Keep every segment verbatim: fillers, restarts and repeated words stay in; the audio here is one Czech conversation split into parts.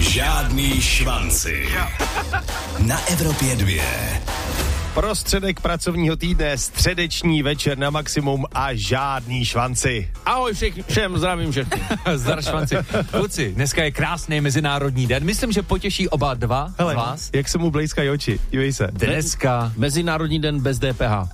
Žádný švanci. Na Evropě dvě. Prostředek pracovního týdne, středeční večer na maximum a žádný švanci. Ahoj všech, všem, zdravím všechny. Zdar švanci. Kluci, dneska je krásný mezinárodní den. Myslím, že potěší oba dva Hele, z vás. jak se mu blejskají oči, dívej se. Dneska. Mezinárodní den bez D P H.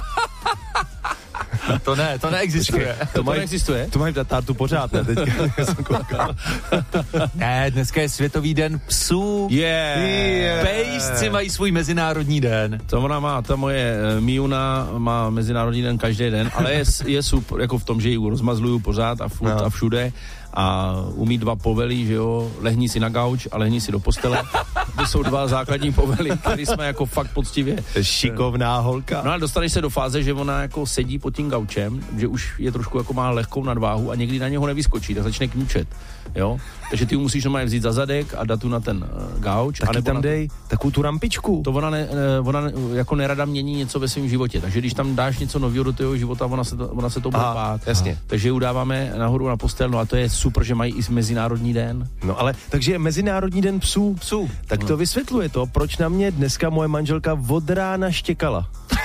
To ne, to neexistuje. To, to neexistuje? To mají tu pořád, ne? Teďka jsem koukal. Ne, dneska je Světový den psů. Yeah. Yeah. Pejsci mají svůj mezinárodní den. To ona má, ta moje uh, Miuna má mezinárodní den každý den, ale je, je super, jako v tom, že ji rozmazluju pořád a furt no. a všude a umí dva povely, že jo, lehni si na gauč a lehni si do postele. To jsou dva základní povely, které jsme jako fakt poctivě. Šikovná holka. No ale dostaneš se do fáze, že ona jako sedí pod tím gaučem, že už je trošku jako má lehkou nadváhu a někdy na něho nevyskočí, tak začne kňučet, jo. Takže ty ji musíš normálně vzít za zadek a dát tu na ten uh, gauč. Taky anebo tam na dej takovou tu rampičku. To ona, ne, ona ne, jako nerada mění něco ve svém životě, takže když tam dáš něco nového do toho života, ona se to, ona se to bude bát. Jasně. Takže ji udáváme nahoru na postel, no a to je super, že mají i mezinárodní den. No ale, takže je Mezinárodní den psů. Psů. Tak to vysvětluje to, proč na mě dneska moje manželka od rána štěkala.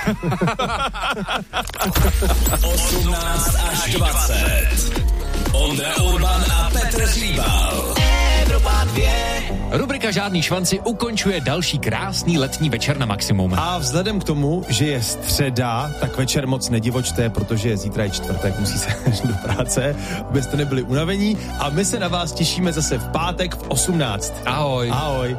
osmnáct až dvacet. Ondra Urban a Petr Hříbal. Evropa dvě. Rubrika Žádný švanci ukončuje další krásný letní večer na maximum. A vzhledem k tomu, že je středa, tak večer moc nedivočte, protože zítra je čtvrtek, musí se do práce, abyste nebyli unavení a my se na vás těšíme zase v pátek v osmnáct. Ahoj. Ahoj.